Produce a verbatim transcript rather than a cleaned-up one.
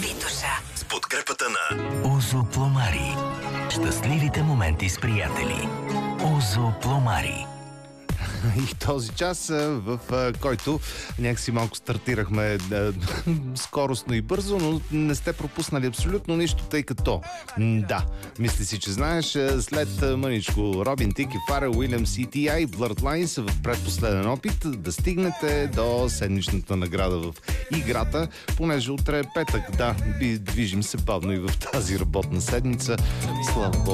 Витоша. С подкрепата на Озо Пломари. Щастливите моменти с приятели. Озо Пломари. И този час, в който някакси малко стартирахме скоростно и бързо, но не сте пропуснали абсолютно нищо, тъй като да, мисли си, че знаеш, след мъничко Робин Тик и Фарел Уилямс и Ти Ай, Blurred Lines са в предпоследен опит да стигнете до седмичната награда в играта, понеже утре е петък, да, движим се бавно и в тази работна седмица. Слава Богу.